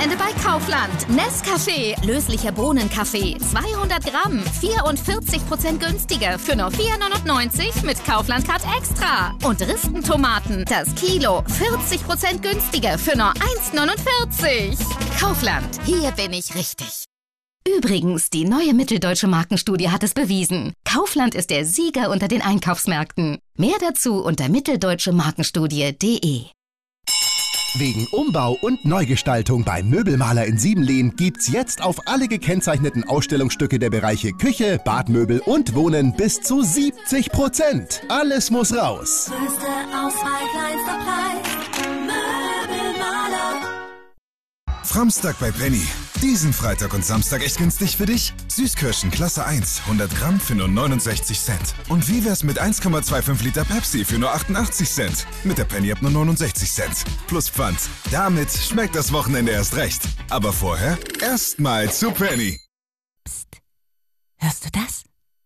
Wochenende bei Kaufland. Nescafé, löslicher Bohnenkaffee, 200 Gramm, 44% günstiger für nur 4,99 mit Kaufland Card Extra. Und Ristentomaten, das Kilo, 40% günstiger für nur 1,49. Kaufland, hier bin ich richtig. Übrigens, die neue Mitteldeutsche Markenstudie hat es bewiesen. Kaufland ist der Sieger unter den Einkaufsmärkten. Mehr dazu unter mitteldeutschemarkenstudie.de. Wegen Umbau und Neugestaltung beim Möbelmaler in Siebenlehn gibt's jetzt auf alle gekennzeichneten Ausstellungsstücke der Bereiche Küche, Badmöbel und Wohnen bis zu 70%. Alles muss raus. Größte Auswahl, kleinster Preis. Möbelmaler. Framstag bei Penny. Diesen Freitag und Samstag echt günstig für dich? Süßkirschen Klasse 1, 100 Gramm für nur 69 Cent. Und wie wär's mit 1,25 Liter Pepsi für nur 88 Cent? Mit der Penny ab nur 69 Cent. Plus Pfand. Damit schmeckt das Wochenende erst recht. Aber vorher erstmal zu Penny. Psst. Hörst du das?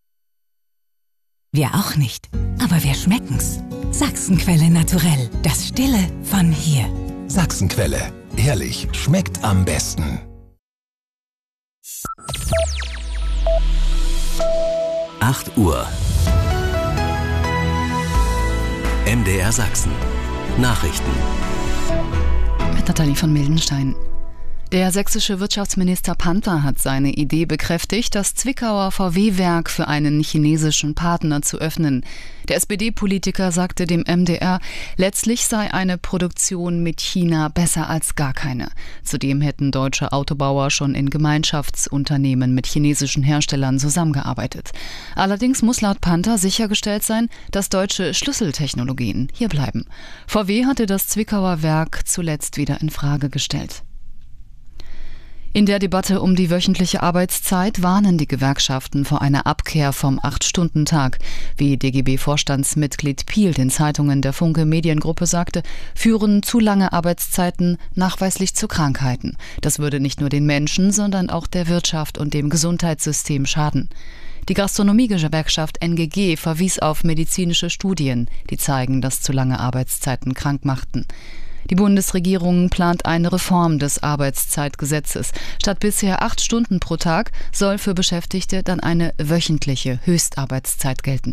Wir auch nicht. Aber wir schmecken's. Sachsenquelle naturell. Das Stille von hier. Sachsenquelle. Ehrlich, schmeckt am besten. 8 Uhr. MDR Sachsen. Nachrichten. Mit Nathalie von Mildenstein. Der sächsische Wirtschaftsminister Panther hat seine Idee bekräftigt, das Zwickauer VW-Werk für einen chinesischen Partner zu öffnen. Der SPD-Politiker sagte dem MDR, letztlich sei eine Produktion mit China besser als gar keine. Zudem hätten deutsche Autobauer schon in Gemeinschaftsunternehmen mit chinesischen Herstellern zusammengearbeitet. Allerdings muss laut Panther sichergestellt sein, dass deutsche Schlüsseltechnologien hier bleiben. VW hatte das Zwickauer Werk zuletzt wieder in Frage gestellt. In der Debatte um die wöchentliche Arbeitszeit warnen die Gewerkschaften vor einer Abkehr vom 8-Stunden-Tag. Wie DGB-Vorstandsmitglied Piel den Zeitungen der Funke Mediengruppe sagte, führen zu lange Arbeitszeiten nachweislich zu Krankheiten. Das würde nicht nur den Menschen, sondern auch der Wirtschaft und dem Gesundheitssystem schaden. Die Gastronomiegewerkschaft NGG verwies auf medizinische Studien, die zeigen, dass zu lange Arbeitszeiten krank machten. Die Bundesregierung plant eine Reform des Arbeitszeitgesetzes. Statt bisher 8 Stunden pro Tag soll für Beschäftigte dann eine wöchentliche Höchstarbeitszeit gelten.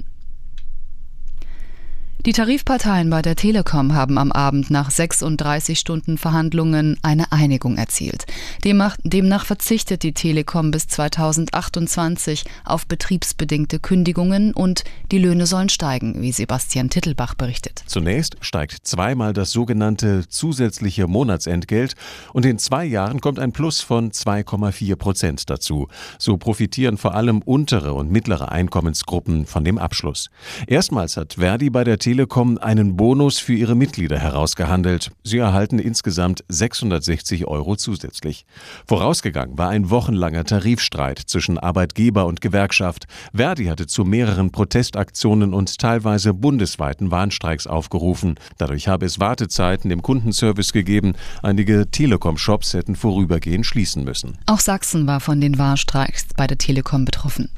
Die Tarifparteien bei der Telekom haben am Abend nach 36 Stunden Verhandlungen eine Einigung erzielt. Demnach verzichtet die Telekom bis 2028 auf betriebsbedingte Kündigungen und die Löhne sollen steigen, wie Sebastian Tittelbach berichtet. Zunächst steigt zweimal das sogenannte zusätzliche Monatsentgelt und in 2 Jahren kommt ein Plus von 2,4% dazu. So profitieren vor allem untere und mittlere Einkommensgruppen von dem Abschluss. Erstmals hat Verdi bei der Telekom einen Bonus für ihre Mitglieder herausgehandelt. Sie erhalten insgesamt 660 € zusätzlich. Vorausgegangen war ein wochenlanger Tarifstreit zwischen Arbeitgeber und Gewerkschaft. Verdi hatte zu mehreren Protestaktionen und teilweise bundesweiten Warnstreiks aufgerufen. Dadurch habe es Wartezeiten im Kundenservice gegeben. Einige Telekom-Shops hätten vorübergehend schließen müssen. Auch Sachsen war von den Warnstreiks bei der Telekom betroffen.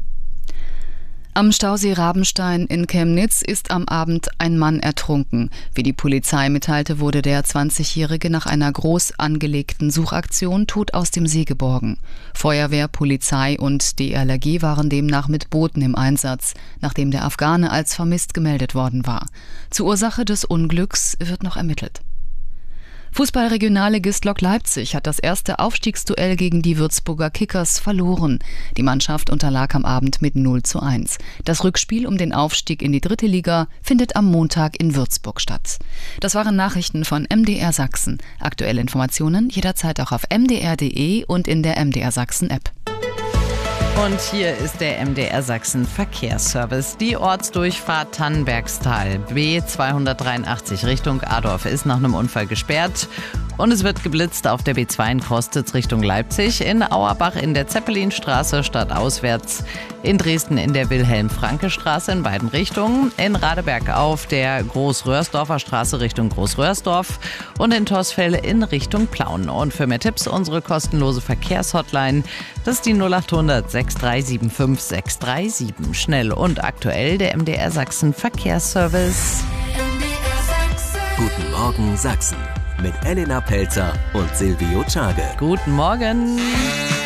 Am Stausee Rabenstein in Chemnitz ist am Abend ein Mann ertrunken. Wie die Polizei mitteilte, wurde der 20-Jährige nach einer groß angelegten Suchaktion tot aus dem See geborgen. Feuerwehr, Polizei und DLRG waren demnach mit Booten im Einsatz, nachdem der Afghane als vermisst gemeldet worden war. Zur Ursache des Unglücks wird noch ermittelt. Fußballregionalligist Lok Leipzig hat das erste Aufstiegsduell gegen die Würzburger Kickers verloren. Die Mannschaft unterlag am Abend mit 0:1. Das Rückspiel um den Aufstieg in die 3. Liga findet am Montag in Würzburg statt. Das waren Nachrichten von MDR Sachsen. Aktuelle Informationen jederzeit auch auf mdr.de und in der MDR Sachsen App. Und hier ist der MDR Sachsen Verkehrsservice. Die Ortsdurchfahrt Tannenbergstal B283 Richtung Adorf ist nach einem Unfall gesperrt. Und es wird geblitzt auf der B2 in Krostitz Richtung Leipzig, in Auerbach in der Zeppelinstraße stadtauswärts, in Dresden in der Wilhelm-Franke-Straße in beiden Richtungen, in Radeberg auf der Großröhrsdorfer Straße Richtung Großröhrsdorf und in Torsfeld in Richtung Plauen. Und für mehr Tipps unsere kostenlose Verkehrshotline, das ist die 0800 6375 637. Schnell und aktuell der MDR Sachsen Verkehrsservice. Guten Morgen Sachsen. mit Elena Pelzer und Silvio Czage. Guten Morgen.